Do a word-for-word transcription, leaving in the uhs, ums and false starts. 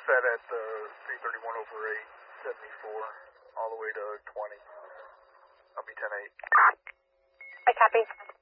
set at uh, three thirty-one over eight, seventy-four, all the way to twenty. I'll be ten eight. I copy.